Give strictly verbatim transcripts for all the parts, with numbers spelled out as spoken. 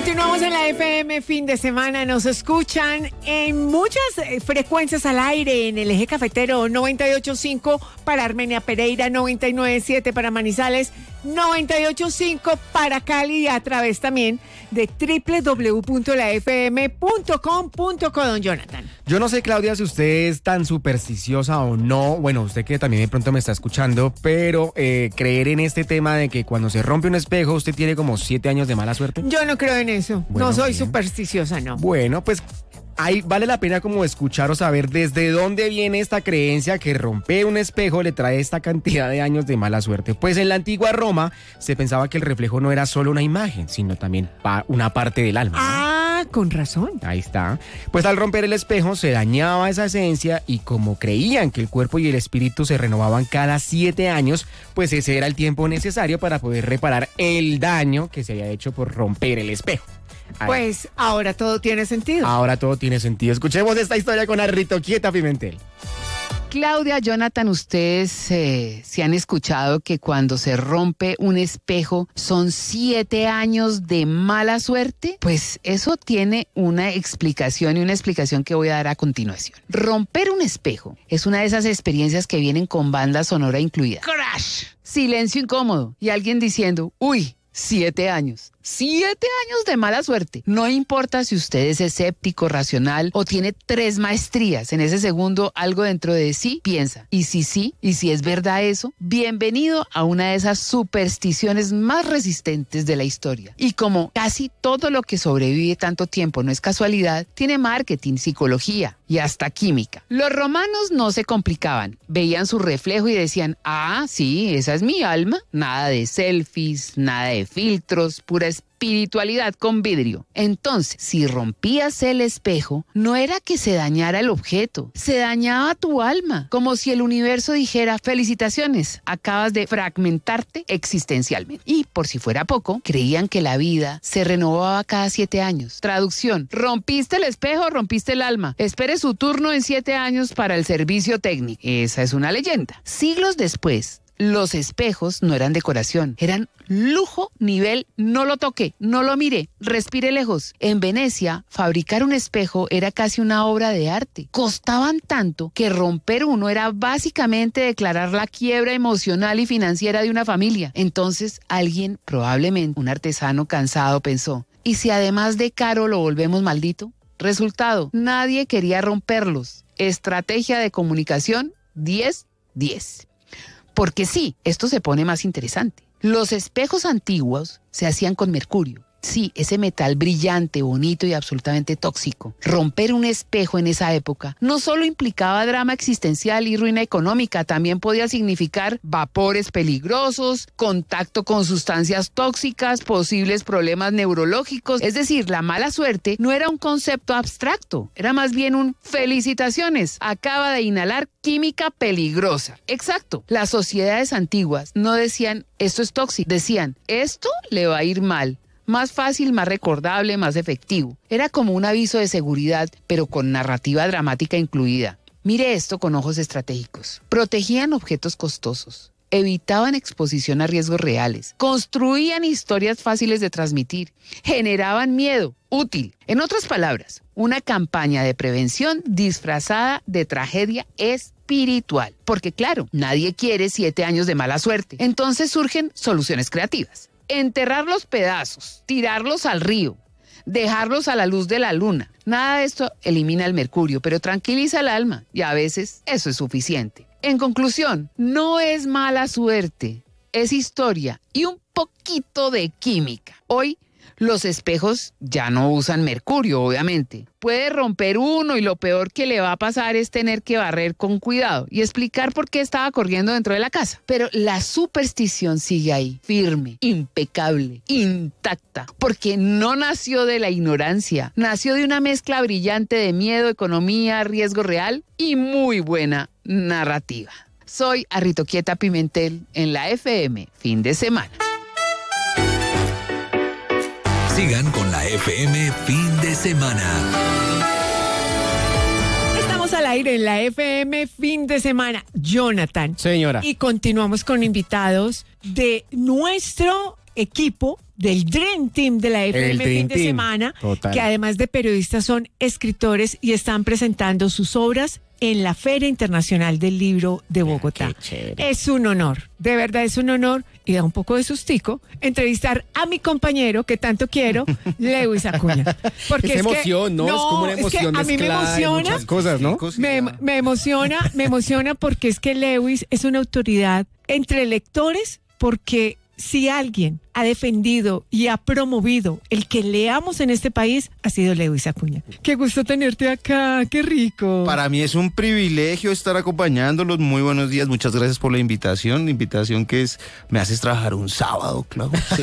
Continuamos en la F M fin de semana. Nos escuchan en muchas eh, frecuencias al aire en el eje cafetero noventa y ocho punto cinco para Armenia Pereira, noventa y nueve punto siete para Manizales, noventa y ocho punto cinco para Cali y a través también de doble u doble u doble u punto la f m punto com punto co. Don Jonathan. Yo no sé, Claudia, si usted es tan supersticiosa o no. Bueno, usted que también de pronto me está escuchando, pero eh, creer en este tema de que cuando se rompe un espejo usted tiene como siete años de mala suerte. Yo no creo en eso. Bueno, no soy bien. supersticiosa, no. Bueno, pues ahí vale la pena como escuchar o saber desde dónde viene esta creencia que romper un espejo le trae esta cantidad de años de mala suerte. Pues en la antigua Roma se pensaba que el reflejo no era solo una imagen, sino también pa- una parte del alma, ¿no? Ah, con razón. Ahí está. Pues al romper el espejo se dañaba esa esencia y como creían que el cuerpo y el espíritu se renovaban cada siete años, pues ese era el tiempo necesario para poder reparar el daño que se había hecho por romper el espejo. Ahí. Pues ahora todo tiene sentido. Ahora todo tiene sentido. Escuchemos esta historia con Arritoquieta Pimentel. Claudia, Jonathan, ustedes eh, se han escuchado que cuando se rompe un espejo son siete años de mala suerte. Pues eso tiene una explicación y una explicación que voy a dar a continuación. Romper un espejo es una de esas experiencias que vienen con banda sonora incluida. ¡Crash! Silencio incómodo y alguien diciendo, uy, siete años. Siete años de mala suerte. No importa si usted es escéptico, racional o tiene tres maestrías. En ese segundo, algo dentro de sí piensa. Y si sí, y si es verdad eso, bienvenido a una de esas supersticiones más resistentes de la historia. Y como casi todo lo que sobrevive tanto tiempo no es casualidad, tiene marketing, psicología y hasta química. Los romanos no se complicaban. Veían su reflejo y decían, ah, sí, esa es mi alma. Nada de selfies, nada de filtros, pura espiritualidad con vidrio. Entonces, si rompías el espejo, no era que se dañara el objeto, se dañaba tu alma, como si el universo dijera, felicitaciones, acabas de fragmentarte existencialmente. Y por si fuera poco, creían que la vida se renovaba cada siete años. Traducción, rompiste el espejo, rompiste el alma. Espere su turno en siete años para el servicio técnico. Esa es una leyenda. Siglos después, los espejos no eran decoración, eran lujo nivel no lo toqué, no lo miré, respire lejos. En Venecia, fabricar un espejo era casi una obra de arte. Costaban tanto que romper uno era básicamente declarar la quiebra emocional y financiera de una familia. Entonces, alguien, probablemente un artesano cansado, pensó, ¿y si además de caro lo volvemos maldito? Resultado, nadie quería romperlos. Estrategia de comunicación, diez diez. Porque sí, esto se pone más interesante. Los espejos antiguos se hacían con mercurio. Sí, ese metal brillante, bonito y absolutamente tóxico. Romper un espejo en esa época no solo implicaba drama existencial y ruina económica, también podía significar vapores peligrosos, contacto con sustancias tóxicas, posibles problemas neurológicos. Es decir, la mala suerte no era un concepto abstracto, era más bien un felicitaciones. Acaba de inhalar química peligrosa. Exacto. Las sociedades antiguas no decían esto es tóxico, decían esto le va a ir mal. Más fácil, más recordable, más efectivo. Era como un aviso de seguridad, pero con narrativa dramática incluida. Mire esto con ojos estratégicos. Protegían objetos costosos, evitaban exposición a riesgos reales, construían historias fáciles de transmitir, generaban miedo, útil. En otras palabras, una campaña de prevención disfrazada de tragedia espiritual. Porque claro, nadie quiere siete años de mala suerte. Entonces surgen soluciones creativas. Enterrar los pedazos, tirarlos al río, dejarlos a la luz de la luna. Nada de esto elimina el mercurio, pero tranquiliza el alma y a veces eso es suficiente. En conclusión, no es mala suerte, es historia y un poquito de química. Hoy los espejos ya no usan mercurio, obviamente. Puede romper uno y lo peor que le va a pasar es tener que barrer con cuidado y explicar por qué estaba corriendo dentro de la casa. Pero la superstición sigue ahí, firme, impecable, intacta, porque no nació de la ignorancia, nació de una mezcla brillante de miedo, economía, riesgo real y muy buena narrativa. Soy Arritoquieta Pimentel en la F M, fin de semana. Sigan con la F M fin de semana. Estamos al aire en la F M fin de semana. Jonathan. Señora. Y continuamos con invitados de nuestro equipo del Dream Team de la F M El fin Dream de Team, semana, total. que además de periodistas son escritores y están presentando sus obras en la Feria Internacional del Libro de Bogotá. Qué chévere. Es un honor, de verdad es un honor, y da un poco de sustico entrevistar a mi compañero que tanto quiero, Lewis Acuña. Porque Es es que- emoción, ¿no? Es como una es que emoción a mí me mezclada de emociona, muchas cosas, ¿no? me, me emociona, me emociona porque es que Lewis es una autoridad entre lectores, porque si alguien ha defendido y ha promovido el que leamos en este país, ha sido Lewis Acuña. Qué gusto tenerte acá, qué rico. Para mí es un privilegio estar acompañándolos. Muy buenos días, muchas gracias por la invitación. La invitación que es, me haces trabajar un sábado, claro. Sí,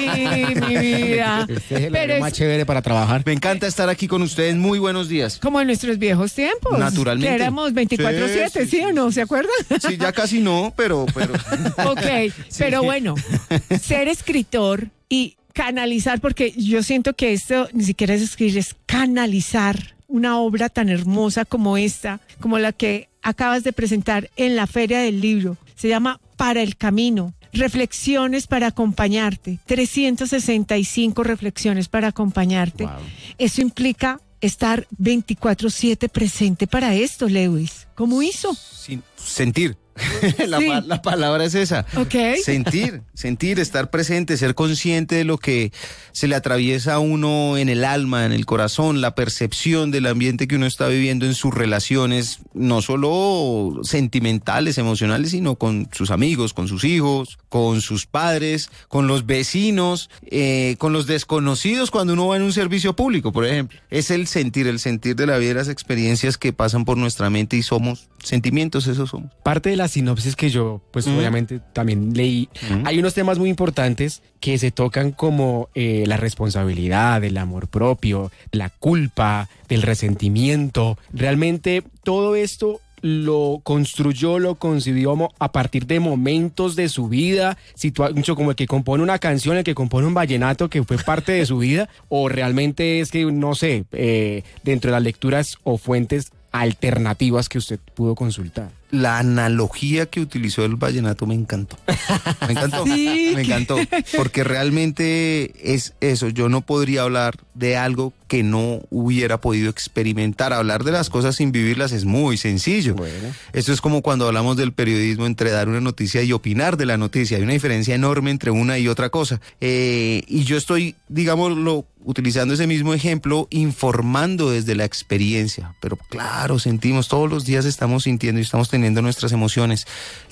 mi vida. Este es el Pero horario más es chévere para trabajar. Me encanta estar aquí con ustedes. Muy buenos días. como en nuestros viejos tiempos. Naturalmente. Que éramos veinticuatro siete, Sí, sí, ¿sí o no? ¿Se acuerdan? Sí, ya casi no, pero... pero... Ok, pero bueno, ser escritor y canalizar, porque yo siento que esto ni siquiera es escribir, es canalizar una obra tan hermosa como esta, como la que acabas de presentar en la Feria del Libro. Se llama Para el Camino. Reflexiones para acompañarte. trescientas sesenta y cinco reflexiones para acompañarte. Wow. Eso implica estar veinticuatro siete presente para esto, Lewis. ¿Cómo hizo? Sin sentir. La, Sí. pa- la palabra es esa. Ok. Sentir, sentir, estar presente, ser consciente de lo que se le atraviesa a uno en el alma, en el corazón, la percepción del ambiente que uno está viviendo en sus relaciones, no solo sentimentales, emocionales, sino con sus amigos, con sus hijos, con sus padres, con los vecinos, eh, con los desconocidos cuando uno va en un servicio público, por ejemplo. Es el sentir, el sentir de la vida, las experiencias que pasan por nuestra mente y somos sentimientos, esos somos. Parte de la sinopsis que yo, pues Mm. obviamente también leí, Mm. hay unos temas muy importantes que se tocan como eh, la responsabilidad, el amor propio, la culpa, del resentimiento. Realmente todo esto lo construyó, lo concibió mo- a partir de momentos de su vida, situa- mucho como el que compone una canción, el que compone un vallenato que fue parte de su vida, o realmente es que, no sé, eh, dentro de las lecturas o fuentes alternativas que usted pudo consultar. La analogía que utilizó el vallenato me encantó. Me encantó. Sí. Me encantó. Porque realmente es eso. Yo no podría hablar de algo que no hubiera podido experimentar. Hablar de las cosas sin vivirlas es muy sencillo. Bueno. Esto es como cuando hablamos del periodismo, entre dar una noticia y opinar de la noticia. Hay una diferencia enorme entre una y otra cosa. Eh, y yo estoy, digámoslo, utilizando ese mismo ejemplo, informando desde la experiencia. Pero claro, sentimos, todos los días estamos sintiendo y estamos teniendo nuestras emociones.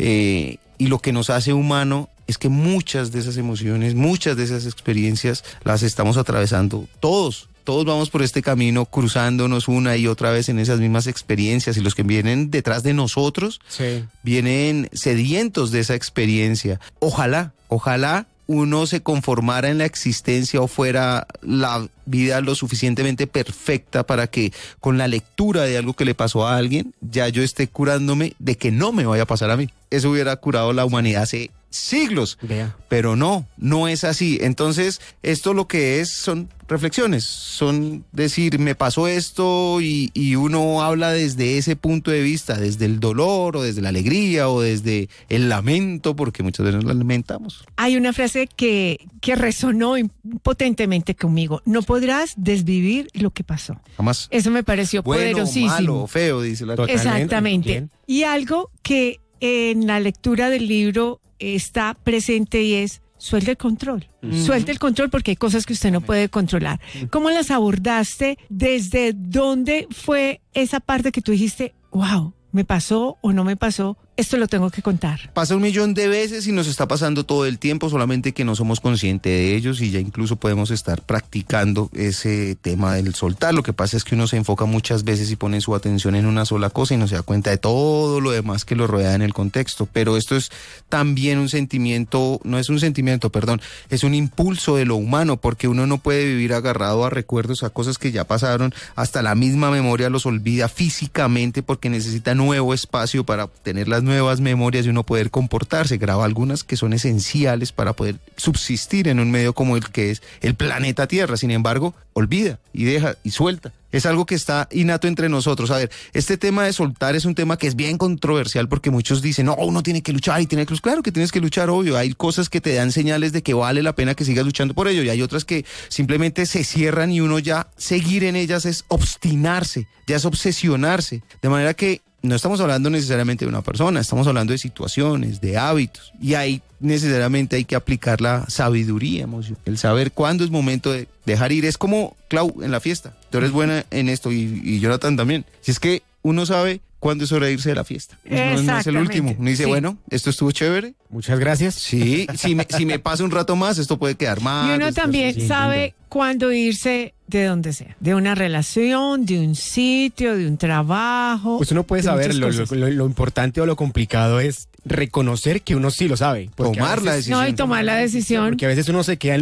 Eh, y lo que nos hace humano es que muchas de esas emociones, muchas de esas experiencias las estamos atravesando todos. Todos vamos por este camino cruzándonos una y otra vez en esas mismas experiencias, y los que vienen detrás de nosotros Sí. vienen sedientos de esa experiencia. Ojalá, ojalá uno se conformara en la existencia o fuera la vida lo suficientemente perfecta para que con la lectura de algo que le pasó a alguien, ya yo esté curándome de que no me vaya a pasar a mí. Eso hubiera curado la humanidad hace siglos. Vea. Pero no, no es así. Entonces, esto lo que es son reflexiones, son decir, me pasó esto, y, y uno habla desde ese punto de vista, desde el dolor o desde la alegría o desde el lamento, porque muchas veces nos lamentamos. Hay una frase que, que resonó potentemente conmigo. No podrás desvivir lo que pasó. Jamás. Eso me pareció Bueno, poderosísimo. malo, feo, dice la Total. Exactamente. Bien. Y algo que en la lectura del libro está presente y es suelta el control. Ujú. Suelta el control porque hay cosas que usted no puede controlar. ¿Cómo las abordaste? ¿Desde dónde fue esa parte que tú dijiste, wow, me pasó o no me pasó? Esto lo tengo que contar. Pasa un millón de veces y nos está pasando todo el tiempo, solamente que no somos conscientes de ellos, y ya incluso podemos estar practicando ese tema del soltar. Lo que pasa es que uno se enfoca muchas veces y pone su atención en una sola cosa y no se da cuenta de todo lo demás que lo rodea en el contexto. Pero esto es también un sentimiento, no es un sentimiento, perdón, es un impulso de lo humano, porque uno no puede vivir agarrado a recuerdos, a cosas que ya pasaron. Hasta la misma memoria los olvida físicamente porque necesita nuevo espacio para tener las nuevas memorias y uno poder comportarse. Graba algunas que son esenciales para poder subsistir en un medio como el que es el planeta Tierra. Sin embargo, olvida y deja y suelta. Es algo que está innato entre nosotros. A ver, este tema de soltar es un tema que es bien controversial porque muchos dicen, no, uno tiene que luchar y tiene que luchar. Claro que tienes que luchar, obvio. Hay cosas que te dan señales de que vale la pena que sigas luchando por ello y hay otras que simplemente se cierran y uno ya seguir en ellas es obstinarse, ya es obsesionarse. De manera que no estamos hablando necesariamente de una persona, estamos hablando de situaciones, de hábitos. Y ahí necesariamente hay que aplicar la sabiduría emocional, el saber cuándo es momento de dejar ir. Es como, Clau, en la fiesta. Tú eres buena en esto y, y Jonathan también. Si es que uno sabe cuándo es hora de irse de la fiesta. No, no es el último. Uno dice, sí, bueno, esto estuvo chévere. Muchas gracias. Sí, si me, si me pasa un rato más, esto puede quedar mal. Y uno esto, también sí, sabe entiendo. cuándo irse de donde sea. De una relación, de un sitio, de un trabajo. Pues uno puede de saber, muchas lo, cosas. lo- lo importante o lo complicado es reconocer que uno sí lo sabe. Porque a Tomar la veces- decisión. No, y tomar la decisión. Porque a veces uno se queda en